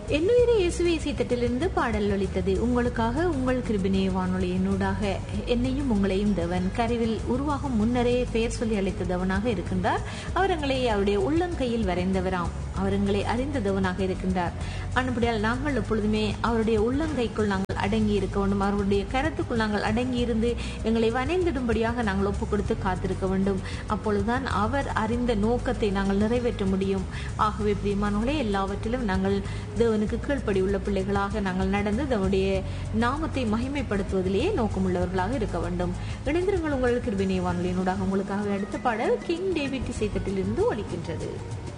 என்னுயிரை இயேசுவே இசைத்தட்டிலிருந்து பாடல் ஒலித்தது. உங்களுக்காக உங்கள் கிருபினே வானொலியினூடாக என்னையும் உங்களையும் தேவன் கருவில் உருவாகும் முன்னரே பெயர் சொல்லி அழைத்ததவனாக இருக்கின்றார். அவர் எங்களை அவருடைய உள்ளங்கையில் வரைந்தவராம். அவர் எங்களை அறிந்ததவனாக இருக்கின்றார். ஆனபடியால் நாங்கள் எப்பொழுதுமே அவருடைய உள்ளங்கைக்குள் நாங்கள் அடங்கி இருக்க வேண்டும். அவருடைய கருத்துக்குள் நாங்கள் அடங்கி இருந்து எங்களை வணைந்திடும்படியாக நாங்கள் ஒப்பு கொடுத்து காத்திருக்க வேண்டும். அப்பொழுதுதான் அவர் அறிந்த நோக்கத்தை நாங்கள் நிறைவேற்ற முடியும். ஆகவே பிரியமானவர்களே, எல்லாவற்றிலும் நாங்கள் தேவனுக்கு கீழ்ப்படி உள்ள பிள்ளைகளாக நாங்கள் நடந்து தேவனுடைய நாமத்தை மகிமைப்படுத்துவதிலேயே நோக்கமுள்ளவர்களாக இருக்க வேண்டும். இணைந்திருங்கள் உங்கள் கிருபினை வானொலியினூடாக. உங்களுக்காக அடுத்த பாடல் கிங் டேவிட் இசைத்தட்டிலிருந்து ஒலிக்கின்றது.